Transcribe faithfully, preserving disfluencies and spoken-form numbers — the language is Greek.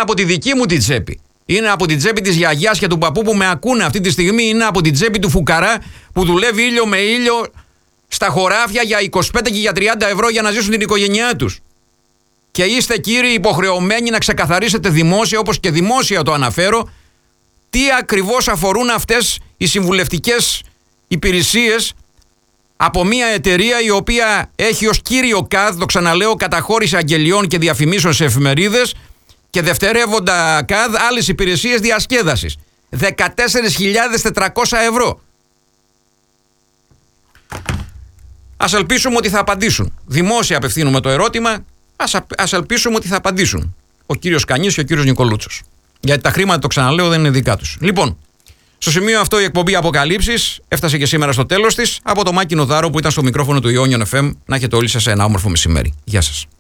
από τη δική μου την τσέπη. Είναι από την τσέπη της γιαγιάς και του παππού που με ακούνε αυτή τη στιγμή. Είναι από την τσέπη του φουκαρά που δουλεύει ήλιο με ήλιο στα χωράφια για είκοσι πέντε και για τριάντα ευρώ για να ζήσουν την οικογένειά τους. Και είστε κύριοι υποχρεωμένοι να ξεκαθαρίσετε δημόσια, όπως και δημόσια το αναφέρω, τι ακριβώς αφορούν αυτές οι συμβουλευτικές υπηρεσίες από μια εταιρεία η οποία έχει ως κύριο ΚΑΔ, το ξαναλέω, καταχώρηση αγγελιών και διαφημίσεων σε εφημερίδες και δευτερεύοντα ΚΑΔ άλλες υπηρεσίες διασκέδασης. δεκατέσσερις χιλιάδες τετρακόσια ευρώ. Ας ελπίσουμε ότι θα απαντήσουν. Δημόσια απευθύνουμε το ερώτημα, ας, ας ελπίσουμε ότι θα απαντήσουν ο κύριος Κανής και ο κύριος Νικολούτσος. Γιατί τα χρήματα, το ξαναλέω, δεν είναι δικά τους. Λοιπόν, στο σημείο αυτό η εκπομπή Αποκαλύψεις έφτασε και σήμερα στο τέλος της. Από το Μάκη Νοδάρο που ήταν στο μικρόφωνο του Ιόνιον εφ εμ, να έχετε όλοι σας ένα όμορφο μεσημέρι. Γεια σας.